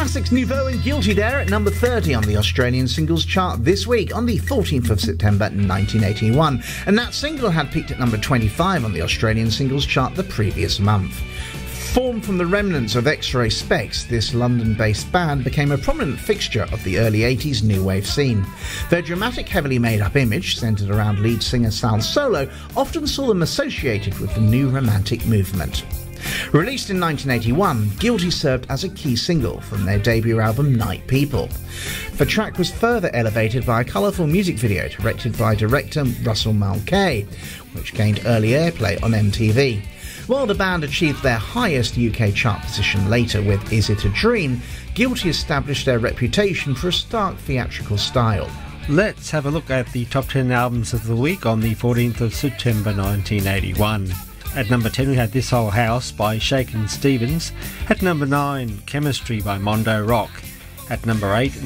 Classics Nouveau and Guilty there at number 30 on the Australian singles chart this week on the 14th of September 1981. And that single had peaked at number 25 on the Australian singles chart the previous month. Formed from the remnants of X-Ray Spex, this London-based band became a prominent fixture of the early 80s new wave scene. Their dramatic, heavily made-up image, centred around lead singer Sal Solo, often saw them associated with the new romantic movement. Released in 1981, Guilty served as a key single from their debut album Night People. The track was further elevated by a colourful music video directed by director Russell Mulcahy, which gained early airplay on MTV. While the band achieved their highest UK chart position later with Is It a Dream, Guilty established their reputation for a stark theatrical style. Let's have a look at the top 10 albums of the week on the 14th of September 1981. At number 10 we had This Whole House by Shakin' Stevens. At number 9, Chemistry by Mondo Rock. At number 8,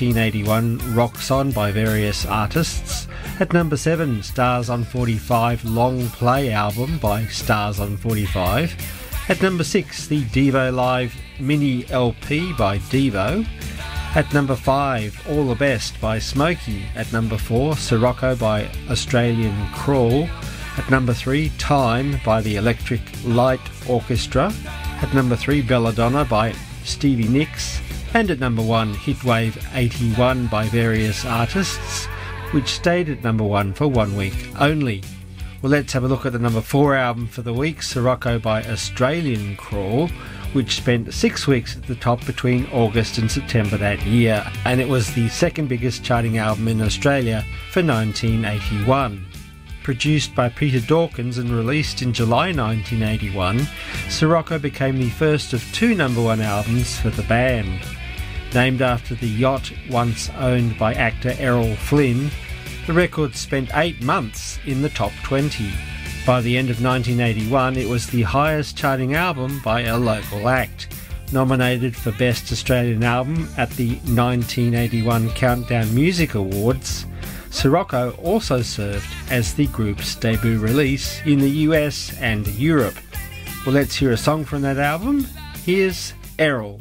1981 Rocks On by various artists. At number 7, Stars on 45 Long Play album by Stars on 45. At number 6, the Devo Live Mini LP by Devo. At number 5, All the Best by Smokey. At number 4, Sirocco by Australian Crawl. At number 3, Time by the Electric Light Orchestra. At number 3, Belladonna by Stevie Nicks. And at number 1, Hitwave 81 by various artists, which stayed at number 1 for 1 week only. Well, let's have a look at the number 4 album for the week, Sirocco by Australian Crawl, which spent 6 weeks at the top between August and September that year, and it was the second biggest charting album in Australia for 1981. Produced by Peter Dawkins and released in July 1981, Sirocco became the first of 2 number 1 albums for the band. Named after the yacht once owned by actor Errol Flynn, the record spent 8 months in the top 20. By the end of 1981, it was the highest charting album by a local act. Nominated for Best Australian Album at the 1981 Countdown Music Awards, Sirocco also served as the group's debut release in the US and Europe. Well, let's hear a song from that album. Here's Errol.